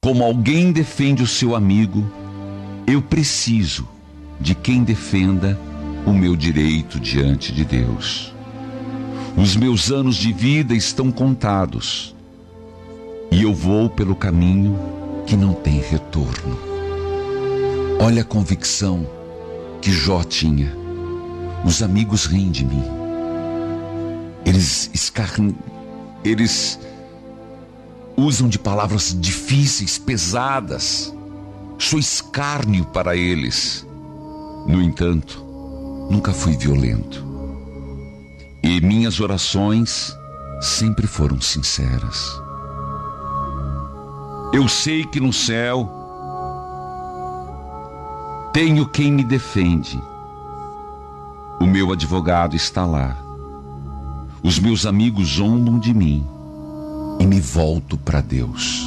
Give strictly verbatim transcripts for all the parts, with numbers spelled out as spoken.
Como alguém defende o seu amigo, eu preciso de quem defenda o meu direito diante de Deus. Os meus anos de vida estão contados e eu vou pelo caminho que não tem retorno. Olha a convicção que Jó tinha. Os amigos riem de mim. Eles escarnecem, eles usam de palavras difíceis, pesadas. Sou escárnio para eles. No entanto, nunca fui violento. E minhas orações sempre foram sinceras. Eu sei que no céu tenho quem me defende. O meu advogado está lá. Os meus amigos zombam de mim e me volto para Deus.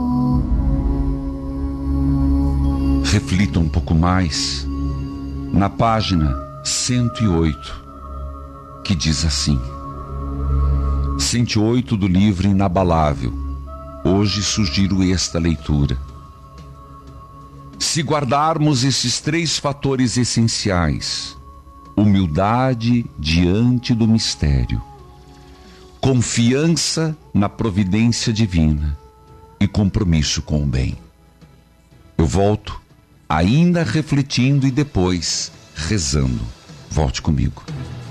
Reflita um pouco mais na página cento e oito, que diz assim: cento e oito do livro Inabalável. Hoje sugiro esta leitura. Se guardarmos esses três fatores essenciais: humildade diante do mistério, confiança na providência divina e compromisso com o bem. Eu volto ainda refletindo e depois rezando. Volte comigo.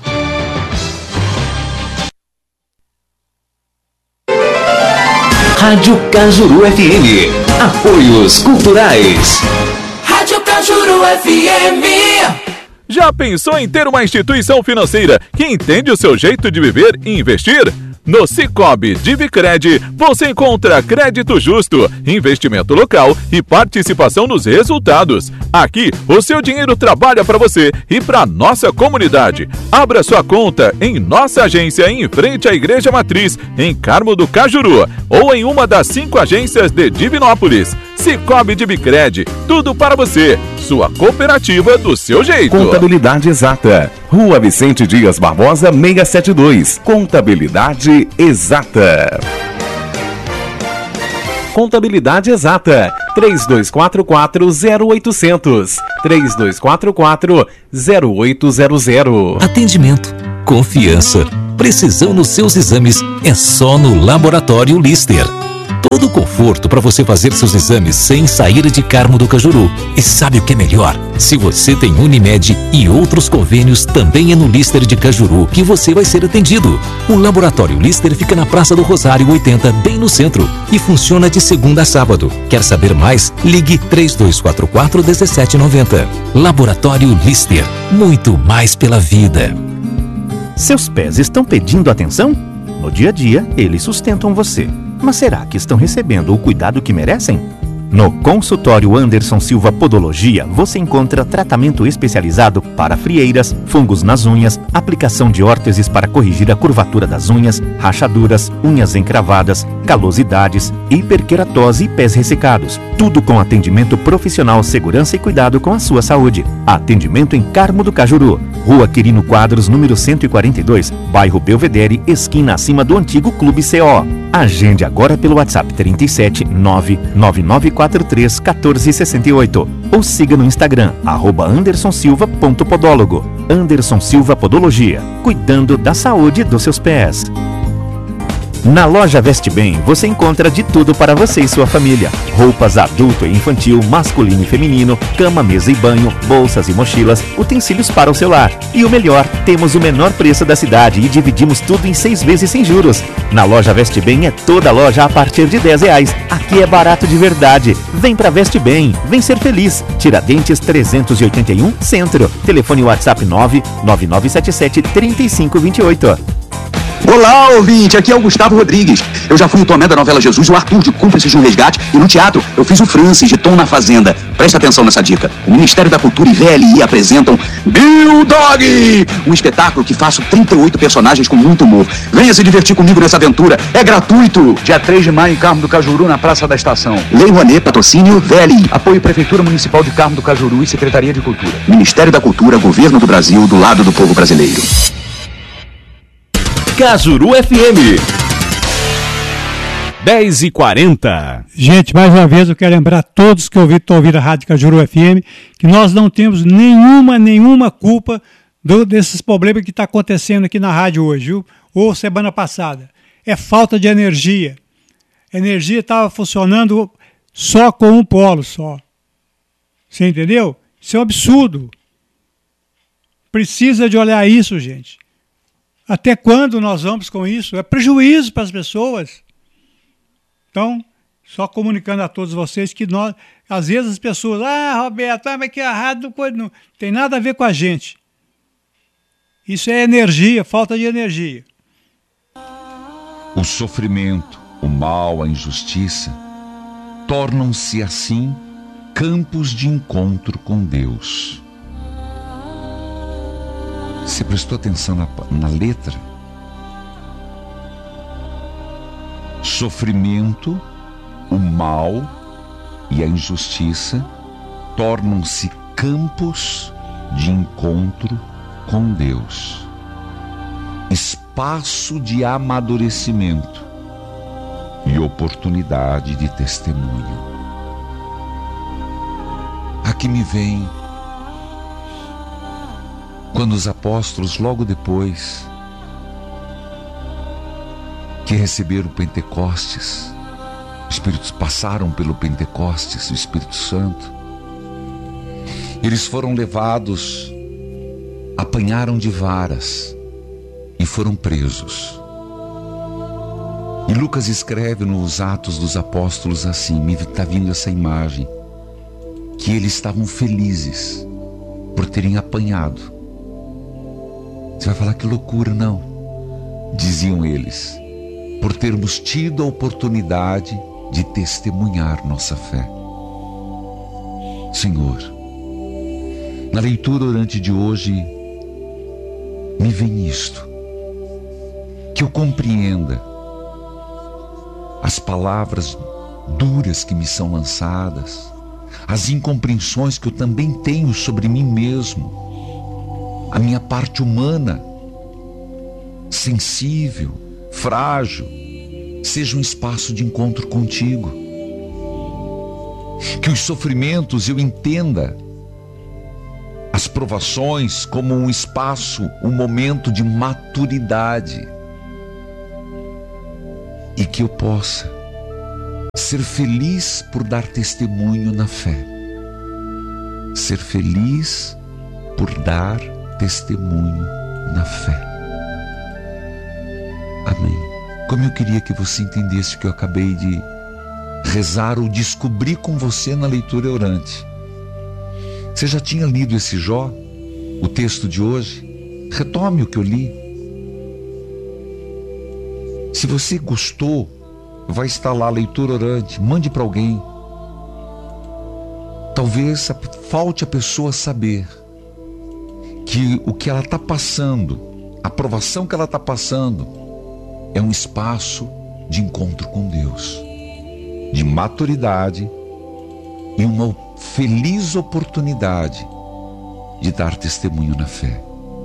Rádio Cajuru F M. Apoios culturais. Rádio Cajuru F M. Já pensou em ter uma instituição financeira que entende o seu jeito de viver e investir? No Sicoob Divicred, você encontra crédito justo, investimento local e participação nos resultados. Aqui, o seu dinheiro trabalha para você e para nossa comunidade. Abra sua conta em nossa agência em frente à Igreja Matriz, em Carmo do Cajuru, ou em uma das cinco agências de Divinópolis. Sicoob Divicred, tudo para você. Sua cooperativa do seu jeito. Contabilidade Exata. Rua Vicente Dias Barbosa, seiscentos e setenta e dois. Contabilidade Exata. Contabilidade Exata. três dois quatro quatro, zero oito zero zero. três dois quatro quatro, zero oito zero zero. Atendimento, confiança, precisão nos seus exames é só no Laboratório Lister. Todo conforto para você fazer seus exames sem sair de Carmo do Cajuru. E sabe o que é melhor? Se você tem Unimed e outros convênios, também é no Lister de Cajuru que você vai ser atendido. O Laboratório Lister fica na Praça do Rosário oitenta, bem no centro, e funciona de segunda a sábado. Quer saber mais? Ligue três dois quatro quatro, um sete nove zero. Laboratório Lister. Muito mais pela vida. Seus pés estão pedindo atenção? No dia a dia, eles sustentam você. Mas será que estão recebendo o cuidado que merecem? No consultório Anderson Silva Podologia, você encontra tratamento especializado para frieiras, fungos nas unhas, aplicação de órteses para corrigir a curvatura das unhas, rachaduras, unhas encravadas, calosidades, hiperqueratose e pés ressecados. Tudo com atendimento profissional, segurança e cuidado com a sua saúde. Atendimento em Carmo do Cajuru, Rua Quirino Quadros, número cento e quarenta e dois, bairro Belvedere, esquina acima do antigo Clube C O. Agende agora pelo WhatsApp trinta e sete, nove nove nove quatro três, um quatro seis oito ou siga no Instagram, arroba anderson silva ponto podólogo. Anderson Silva Podologia, cuidando da saúde dos seus pés. Na loja Veste Bem, você encontra de tudo para você e sua família. Roupas adulto e infantil, masculino e feminino, cama, mesa e banho, bolsas e mochilas, utensílios para o celular. E o melhor, temos o menor preço da cidade e dividimos tudo em seis vezes sem juros. Na loja Veste Bem é toda loja a partir de dez reais. Aqui é barato de verdade. Vem pra Veste Bem, vem ser feliz. Tiradentes trezentos e oitenta e um, Centro. Telefone WhatsApp nove nove nove sete sete, três cinco dois oito. Olá, ouvinte, aqui é o Gustavo Rodrigues. Eu já fui o Tomé da novela Jesus, o Arthur de Cúmplices de um Resgate, e no teatro eu fiz o Francis de Tom na Fazenda. Presta atenção nessa dica. O Ministério da Cultura e V L I apresentam Bill Dog, um espetáculo que faço trinta e oito personagens com muito humor. Venha se divertir comigo nessa aventura, é gratuito. Dia três de maio em Carmo do Cajuru, na Praça da Estação. Lei Rouanet, patrocínio V L I. Apoio Prefeitura Municipal de Carmo do Cajuru e Secretaria de Cultura. Ministério da Cultura, Governo do Brasil, do lado do povo brasileiro. Cajuru F M. dez e quarenta. Gente, mais uma vez eu quero lembrar a todos que estão ouvindo a Rádio Cajuru F M que nós não temos nenhuma, nenhuma culpa do, desses problemas que está acontecendo aqui na rádio hoje, viu? Ou semana passada. É falta de energia. A energia estava funcionando só com um polo só. Você entendeu? Isso é um absurdo. Precisa de olhar isso, gente. Até quando nós vamos com isso? É prejuízo para as pessoas. Então, só comunicando a todos vocês que nós, às vezes as pessoas, ah, Roberto, ah, mas que a rádio não, não tem nada a ver com a gente. Isso é energia, falta de energia. O sofrimento, o mal, a injustiça tornam-se assim campos de encontro com Deus. Você prestou atenção na, na letra? Sofrimento, o mal e a injustiça tornam-se campos de encontro com Deus. Espaço de amadurecimento e oportunidade de testemunho. Aqui me vem quando os apóstolos, logo depois que receberam o Pentecostes, os Espíritos passaram pelo Pentecostes, o Espírito Santo, eles foram levados, apanharam de varas e foram presos. E Lucas escreve nos Atos dos Apóstolos assim, me está vindo essa imagem, que eles estavam felizes por terem apanhado. Você vai falar que loucura, não. Diziam eles, por termos tido a oportunidade de testemunhar nossa fé. Senhor, na leitura orante de hoje, me vem isto, que eu compreenda as palavras duras que me são lançadas, as incompreensões que eu também tenho sobre mim mesmo, a minha parte humana, sensível, frágil, seja um espaço de encontro contigo. Que os sofrimentos eu entenda as provações como um espaço, um momento de maturidade, e que eu possa ser feliz por dar testemunho na fé, ser feliz por dar testemunho na fé. Amém. Como eu queria que você entendesse o que eu acabei de rezar ou descobrir com você na leitura orante. Você já tinha lido esse Jó, o texto de hoje? Retome o que eu li. Se você gostou, vai estar lá a leitura orante, mande para alguém. Talvez falte a pessoa saber que o que ela está passando, a provação que ela está passando, é um espaço de encontro com Deus, de maturidade e uma feliz oportunidade de dar testemunho na fé.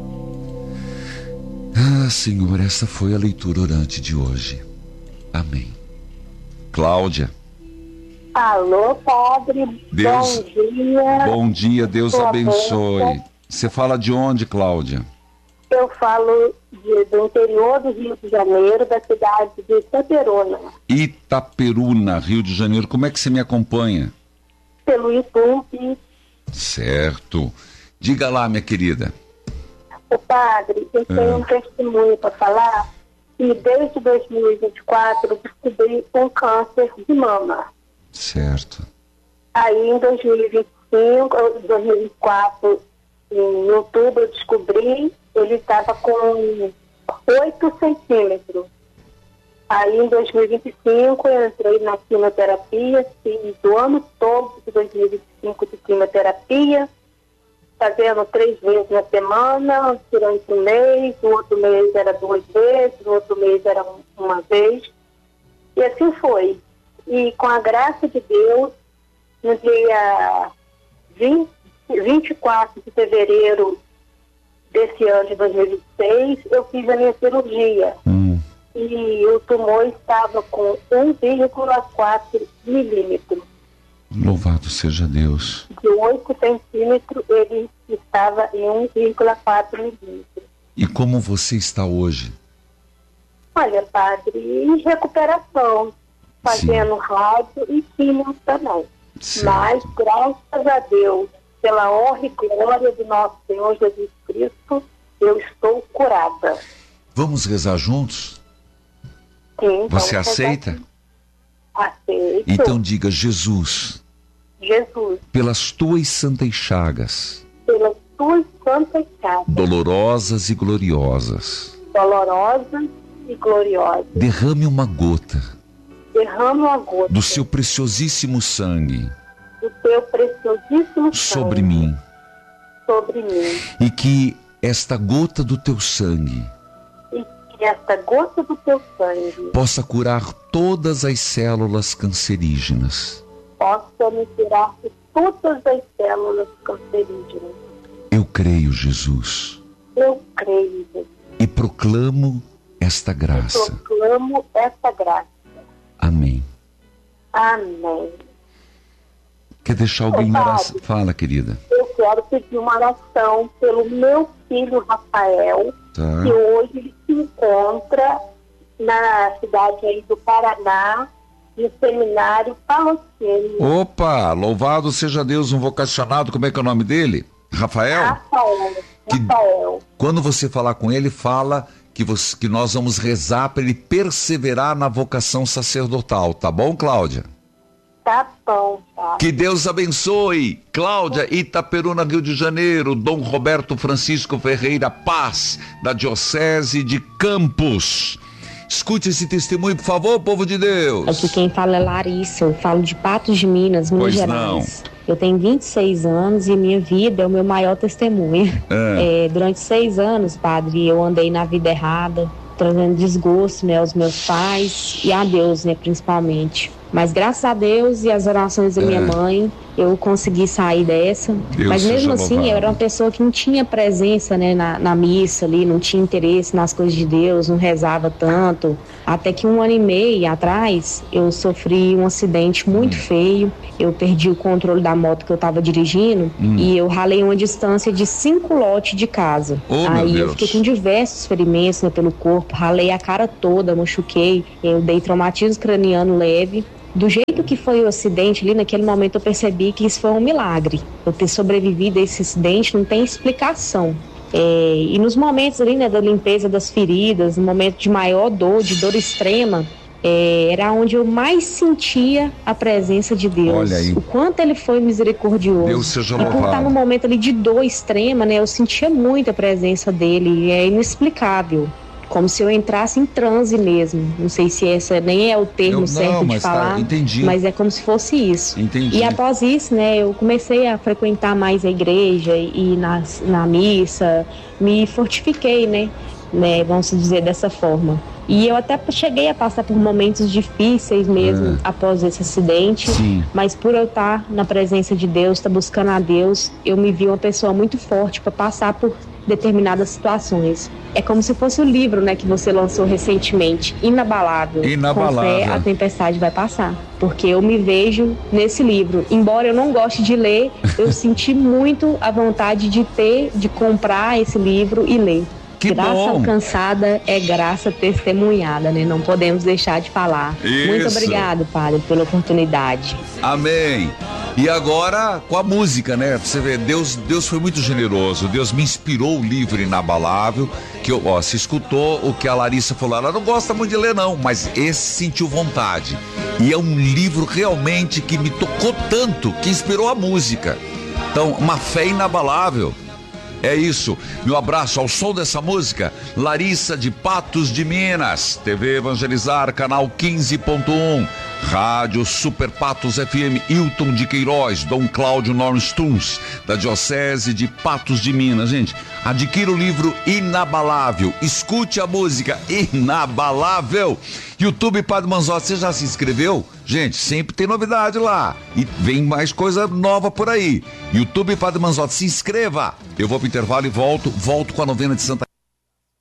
Ah, Senhor, essa foi a leitura orante de hoje. Amém. Cláudia. Alô, padre. Deus, bom dia. Bom dia, Deus Sua abençoe. bênção. Você fala de onde, Cláudia? Eu falo de, do interior do Rio de Janeiro, da cidade de Itaperuna. Itaperuna, Rio de Janeiro. Como é que você me acompanha? Pelo YouTube. Certo. Diga lá, minha querida. O padre, eu tenho Ah. um testemunho para falar, e desde dois mil e vinte e quatro eu descobri um câncer de mama. Certo. Aí em dois mil e vinte e cinco, dois mil e vinte e quatro, em outubro, eu descobri, ele estava com oito centímetros. Aí em dois mil e vinte e cinco eu entrei na quimioterapia, fiz o ano todo de dois mil e vinte e cinco de quimioterapia, fazendo três vezes na semana, durante um mês, no outro mês era duas vezes, no outro mês era uma vez. E assim foi. E com a graça de Deus, no dia vinte, vinte e quatro de fevereiro desse ano de dois mil e vinte e seis, eu fiz a minha cirurgia. Hum. e o tumor estava com um vírgula quatro milímetros. Louvado seja Deus. De oito centímetros, ele estava em um vírgula quatro milímetros. E como você está hoje? Olha, padre, em recuperação, fazendo rádio e químio também. Certo. Mas, graças a Deus, pela honra e glória do nosso Senhor Jesus Cristo, eu estou curada. Vamos rezar juntos? Sim. Você aceita? Aceito. Então diga: Jesus, Jesus, pelas tuas santas chagas, pelas tuas santas chagas, dolorosas e gloriosas, dolorosas e gloriosas, derrame uma gota derrama uma gota do seu preciosíssimo sangue do teu preciosíssimo sobre sangue mim, sobre mim, e que esta gota do teu sangue e que esta gota do teu sangue possa curar todas as células cancerígenas. possa me tirar de todas as células cancerígenas. Eu creio, Jesus, Eu creio, Jesus. e proclamo esta graça. Proclamo essa graça. Amém. Amém. Quer deixar alguém em oração? Fala, querida. Eu quero pedir uma oração pelo meu filho Rafael, Tá. que hoje ele se encontra na cidade aí do Paraná, no seminário Palocene. Opa, louvado seja Deus, um vocacionado. Como é que é o nome dele? Rafael? Rafael. Que- Rafael. Quando você falar com ele, fala que, você, que nós vamos rezar para ele perseverar na vocação sacerdotal, tá bom, Cláudia? Tá bom, tá. Que Deus abençoe. Cláudia, Itaperuna, Rio de Janeiro. Dom Roberto Francisco Ferreira Paz, da Diocese de Campos. Escute esse testemunho, por favor, povo de Deus. Aqui quem fala é Larissa, eu falo de Patos de Minas, Minas Pois Gerais. Eu tenho vinte e seis anos e minha vida é o meu maior testemunho. É. É, durante seis anos, padre, eu andei na vida errada, trazendo desgosto, né, aos meus pais e a Deus, né, principalmente. Mas graças a Deus e as orações da minha É. mãe, eu consegui sair dessa. Deus Mas mesmo seja assim, louvado. eu era uma pessoa que não tinha presença, né, na, na missa ali, não tinha interesse nas coisas de Deus, não rezava tanto. Até que um ano e meio atrás, eu sofri um acidente muito feio. Eu perdi o controle da moto que eu estava dirigindo Hum. e eu ralei uma distância de cinco lotes de casa. Oh, meu Aí eu Deus. fiquei com diversos ferimentos, né, pelo corpo, ralei a cara toda, machuquei, eu dei traumatismo craniano leve. Do jeito que foi o acidente ali, naquele momento eu percebi que isso foi um milagre. Eu ter sobrevivido a esse acidente não tem explicação. É, e nos momentos ali, né, da limpeza das feridas, no momento de maior dor, de dor extrema, é, era onde eu mais sentia a presença de Deus. Olha aí. O quanto ele foi misericordioso. Deus seja e por louvado. estar num momento ali de dor extrema, né, eu sentia muito a presença dele. É inexplicável. Como se eu entrasse em transe mesmo. Não sei se esse nem é o termo Eu- certo não, de mas tá, falar, entendi. mas é como se fosse isso. Entendi. E após isso, né, eu comecei a frequentar mais a igreja e na, na missa, me fortifiquei, né, né, vamos dizer dessa forma. E eu até cheguei a passar por momentos difíceis mesmo É. após esse acidente, Sim. mas por eu estar na presença de Deus, estar buscando a Deus, eu me vi uma pessoa muito forte para passar por determinadas situações. É como se fosse o livro, né, que você lançou recentemente, Inabalável. Inabalável. Com fé, a tempestade vai passar. Porque eu me vejo nesse livro. Embora eu não goste de ler, eu senti muito a vontade de ter, de comprar esse livro e ler. Que graça bom. alcançada é graça testemunhada, né? Não podemos deixar de falar. Muito Isso. obrigado, Padre, pela oportunidade. Amém. E agora com a música, né? Você vê, Deus, Deus foi muito generoso. Deus me inspirou o livro Inabalável, que eu, ó, se escutou o que a Larissa falou. Ela não gosta muito de ler não, mas esse sentiu vontade. E é um livro realmente que me tocou tanto, que inspirou a música. Então, uma fé inabalável. É isso, meu abraço ao som dessa música, Larissa de Patos de Minas, T V Evangelizar, canal quinze ponto um, Rádio Super Patos F M, Hilton de Queiroz, Dom Cláudio Nornstuns, da Diocese de Patos de Minas. Gente, adquira o livro Inabalável, escute a música Inabalável. YouTube Padre Manzotti, você já se inscreveu? Gente, sempre tem novidade lá. E vem mais coisa nova por aí. YouTube Padre Manzotti, se inscreva. Eu vou pro intervalo e volto. Volto com a novena de Santa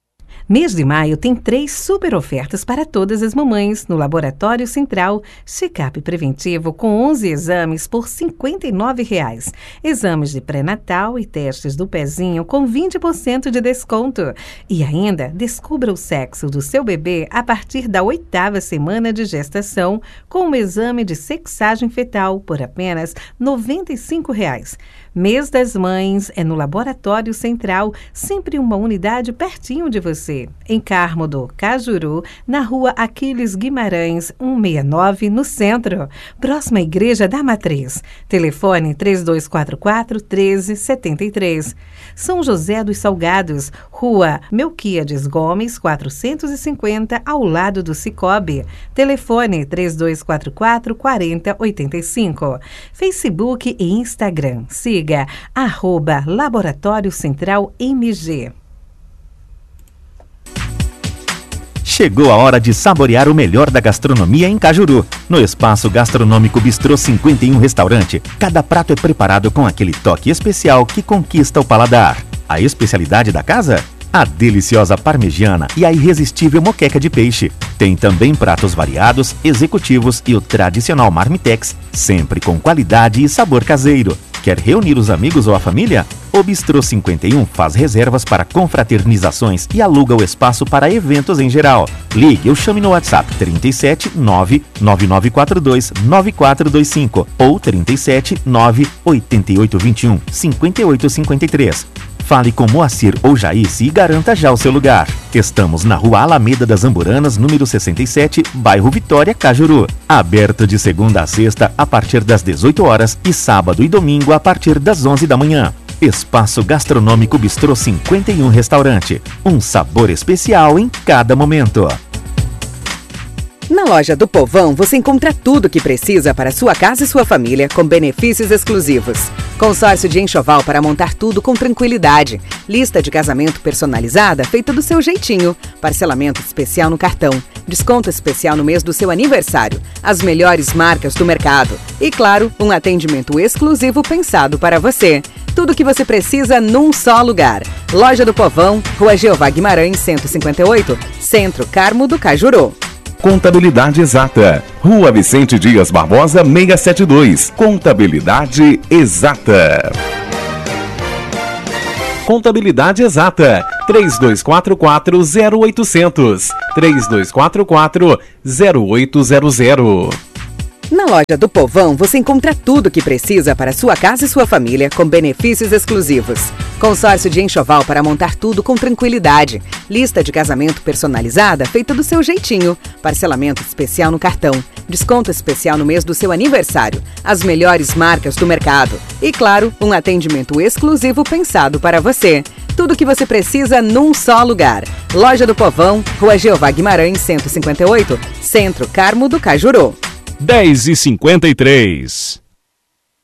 Mês de maio tem três super ofertas para todas as mamães no Laboratório Central. Check-up preventivo com onze exames por cinquenta e nove reais. Exames de pré-natal e testes do pezinho com vinte por cento de desconto. E ainda, descubra o sexo do seu bebê a partir da oitava semana de gestação com o exame de sexagem fetal por apenas noventa e cinco reais. Mês das Mães é no Laboratório Central, sempre uma unidade pertinho de você. Em Carmo do Cajuru, na rua Aquiles Guimarães, cento e sessenta e nove, no centro. Próxima à Igreja da Matriz. Telefone três dois quatro quatro, um três sete três. São José dos Salgados, rua Melquíades Gomes, quatrocentos e cinquenta, ao lado do Cicobi. Telefone três dois quatro quatro, quatro zero oito cinco. Facebook e Instagram. Siga arroba Laboratório Central M G. Chegou a hora de saborear o melhor da gastronomia em Cajuru. No Espaço Gastronômico Bistrô cinquenta e um Restaurante, cada prato é preparado com aquele toque especial que conquista o paladar. A especialidade da casa? A deliciosa parmegiana e a irresistível moqueca de peixe. Tem também pratos variados, executivos e o tradicional marmitex, sempre com qualidade e sabor caseiro. Quer reunir os amigos ou a família? O Bistrô cinquenta e um faz reservas para confraternizações e aluga o espaço para eventos em geral. Ligue ou chame no WhatsApp trinta e sete, nove nove nove quatro dois, nove quatro dois cinco ou trinta e sete, nove oito oito dois um, cinco oito cinco três. Fale com Moacir ou Jaíce e garanta já o seu lugar. Estamos na Rua Alameda das Amburanas, número sessenta e sete, bairro Vitória, Cajuru. Aberto de segunda a sexta a partir das dezoito horas e sábado e domingo a partir das onze da manhã. Espaço Gastronômico Bistrô cinquenta e um Restaurante. Um sabor especial em cada momento. Na loja do Povão você encontra tudo o que precisa para sua casa e sua família com benefícios exclusivos. Consórcio de enxoval para montar tudo com tranquilidade. Lista de casamento personalizada feita do seu jeitinho. Parcelamento especial no cartão. Desconto especial no mês do seu aniversário. As melhores marcas do mercado. E claro, um atendimento exclusivo pensado para você. Tudo o que você precisa num só lugar. Loja do Povão, Rua Jeová Guimarães, cento e cinquenta e oito, Centro Carmo do Cajuru. Contabilidade Exata. Rua Vicente Dias Barbosa, seiscentos e setenta e dois. Contabilidade Exata. Contabilidade Exata. três dois quatro quatro, zero oito zero zero. três dois quatro quatro, zero oito zero zero. Na loja do Povão você encontra tudo o que precisa para sua casa e sua família com benefícios exclusivos. Consórcio de enxoval para montar tudo com tranquilidade. Lista de casamento personalizada feita do seu jeitinho. Parcelamento especial no cartão. Desconto especial no mês do seu aniversário. As melhores marcas do mercado. E claro, um atendimento exclusivo pensado para você. Tudo o que você precisa num só lugar. Loja do Povão, Rua Jeová Guimarães, cento e cinquenta e oito, Centro Carmo do Cajuru. dez e cinquenta e três.